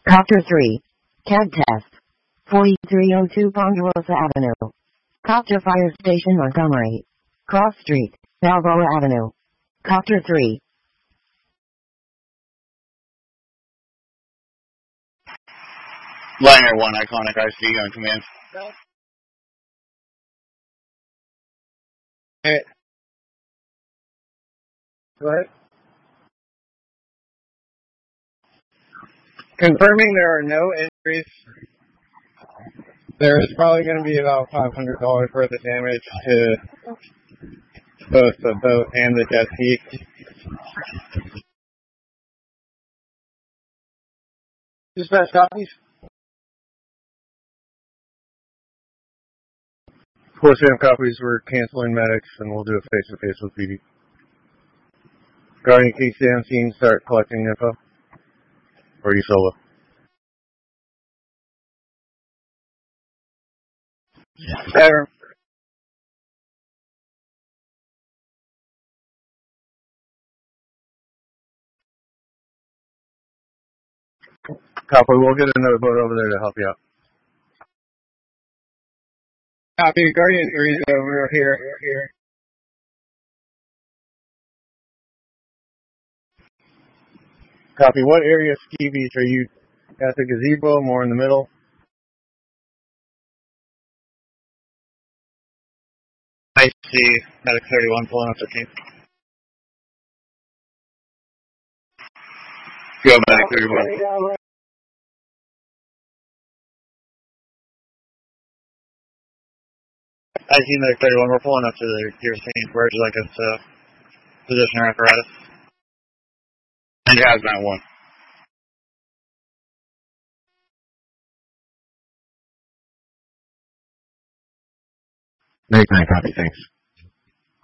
Copter 3. CAD test. 4302 Ponderosa Avenue. Copter Fire Station Montgomery. Cross Street, Balboa Avenue. Copter 3. Liner 1, Iconic IC on command. Hey. Go ahead. Confirming there are no injuries. There is probably going to be about $500 worth of damage to both the boat and the jet ski. Dispatch copies. Of course, we have copies. We're canceling medics, and we'll do a face-to-face with PD. Guardian, can you stay on scene, start collecting info? Or are you solo? Better. Copy, we'll get another boat over there to help you out. Copy, Guardian 3, we're here. Copy, what area of Ski Beach are you at? The gazebo, more in the middle? I see Medic 31 pulling up 15. Go Medic 31. I see Medic 31, we're pulling up to your scene. Where would you like us to position our apparatus? And your hazmat 1. Make 9 copy, thanks.